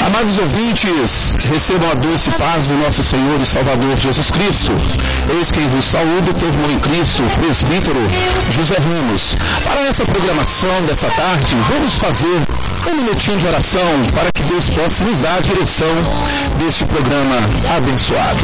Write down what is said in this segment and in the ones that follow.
Amados ouvintes, recebam a doce paz do nosso Senhor e Salvador Jesus Cristo. Eis quem vos saúda, teu irmão em Cristo, presbítero José Ramos. Para essa programação dessa tarde, vamos fazer um minutinho de oração para que Deus possa nos dar a direção deste programa abençoado.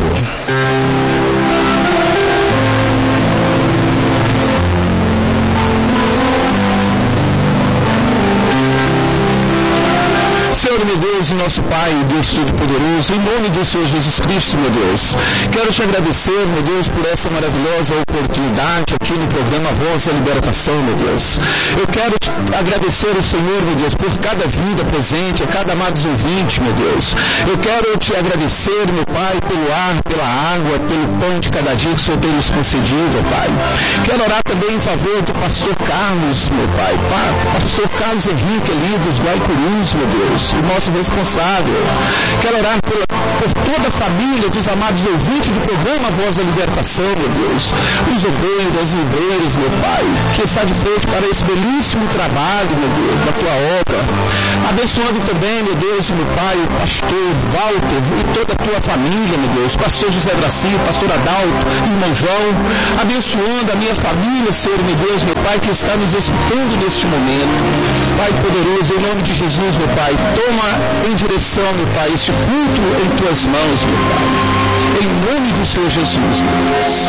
Senhor, meu Deus, e nosso Pai, Deus Todo-Poderoso, em nome do Senhor Jesus Cristo, meu Deus, quero te agradecer, meu Deus, por essa maravilhosa oportunidade aqui no programa Voz da Libertação, meu Deus. Eu quero te agradecer ao Senhor, meu Deus, por cada vida presente, a cada amado ouvinte, meu Deus. Eu quero te agradecer, meu Pai, pelo ar, pela água, pelo pão de cada dia que o Senhor tem nos concedido, Pai. Quero orar também em favor do pastor Carlos, meu Pai, pastor Carlos Henrique ali dos Guaicurus, meu Deus, o nosso responsável. Quero orar por toda a família dos amados ouvintes do programa Voz da Libertação, meu Deus. Os obreiros, as obreiras, meu Pai, que está de frente para esse belíssimo trabalho, meu Deus, da tua obra. Abençoando também, meu Deus, meu Pai, o pastor Walter e toda a tua família, meu Deus. Pastor José Braci, pastor Adalto, irmão João. Abençoando a minha família, Senhor, meu Deus, meu Pai, que está nos escutando neste momento. Pai poderoso, em nome de Jesus, meu Pai, toma em direção, meu Pai, este culto em tuas mãos, meu Pai. Em nome do Senhor Jesus, meu Deus.